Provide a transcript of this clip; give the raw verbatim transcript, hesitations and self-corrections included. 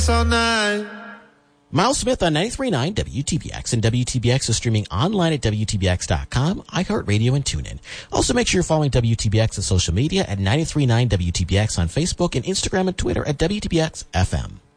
all night. Miles Smith on ninety-three point nine W T B X, and W T B X is streaming online at W T B X dot com, iHeartRadio, and TuneIn. Also, make sure you're following W T B X on social media at ninety-three point nine W T B X on Facebook and Instagram and Twitter at W T B X F M.